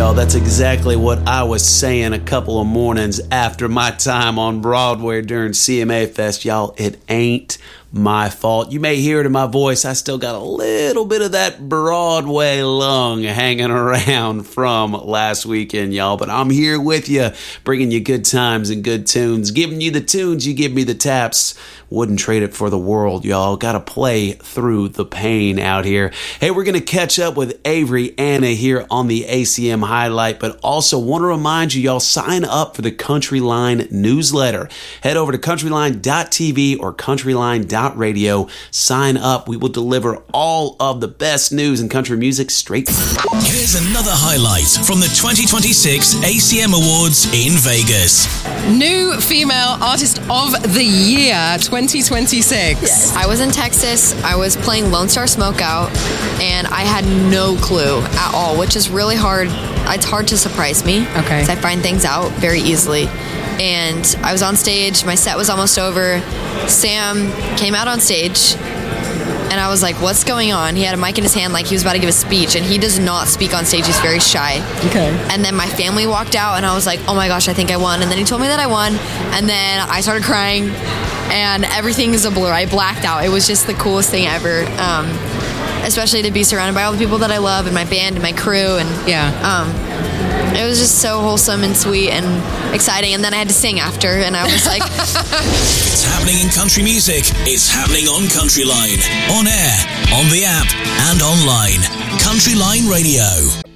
y'all. That's exactly what I was saying a couple of mornings after my time on Broadway during CMA Fest, y'all. It ain't my fault. You may hear it in my voice. I still got a little bit of that Broadway lung hanging around from last weekend, y'all. But I'm here with you, bringing you good times and good tunes, giving you the tunes, you give me the taps. Wouldn't trade it for the world, y'all. Got to play through the pain out here. Hey, we're going to catch up with Avery Anna here on the ACM Highlight, but also want to remind you, y'all, sign up for the Countryline newsletter. Head over to countryline.tv or countryline.radio. Sign up. We will deliver all of the best news in country music straight. Here's another highlight from the 2026 ACM Awards in Vegas. New Female Artist of the Year 2026. Yes. I was in Texas. I was playing Lone Star Smokeout, and I had no clue at all, which is really hard. It's hard to surprise me. Okay. Because I find things out very easily. And I was on stage. My set was almost over. Sam came out on stage, and I was like, what's going on? He had a mic in his hand like he was about to give a speech, and he does not speak on stage. He's very shy. Okay. And then my family walked out, and I was like, oh my gosh, I think I won. And then he told me that I won, and then I started crying, and everything is a blur. I blacked out. It was just the coolest thing ever, especially to be surrounded by all the people that I love and my band and my crew. And it was just so wholesome and sweet and exciting. And then I had to sing after, and I was like... It's happening in country music. It's happening on Countryline. On air, on the app, and online. Countryline Radio.